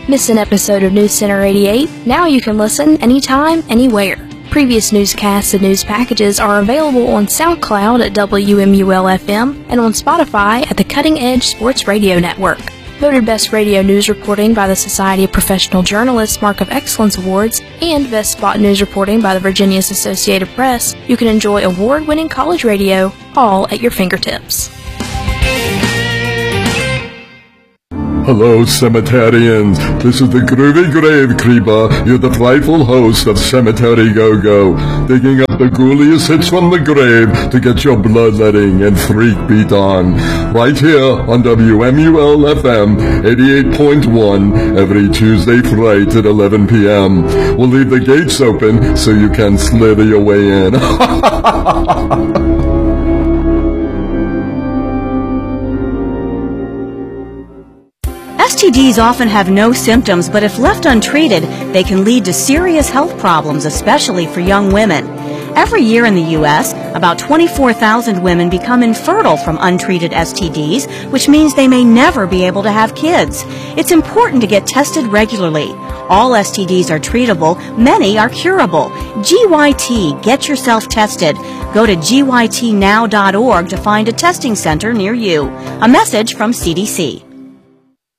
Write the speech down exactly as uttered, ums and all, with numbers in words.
Miss an episode of News Center eighty-eight? Now you can listen anytime, anywhere. Previous newscasts and news packages are available on SoundCloud at W M U L F M and on Spotify at the Cutting Edge Sports Radio Network. Voted Best Radio News Reporting by the Society of Professional Journalists Mark of Excellence Awards and Best Spot News Reporting by the Virginia's Associated Press, you can enjoy award-winning college radio all at your fingertips. Hello, cemeterians. This is the Groovy Grave Creeper, your delightful host of Cemetery Go-Go, digging up the ghouliest hits from the grave to get your bloodletting and freak beat on. Right here on W M U L F M eighty-eight point one every Tuesday fright at eleven p.m. We'll leave the gates open so you can slither your way in. S T Ds often have no symptoms, but if left untreated, they can lead to serious health problems, especially for young women. Every year in the U S, about twenty-four thousand women become infertile from untreated S T Ds, which means they may never be able to have kids. It's important to get tested regularly. All S T Ds are treatable. Many are curable. G Y T, get yourself tested. Go to G Y T now dot org to find a testing center near you. A message from C D C.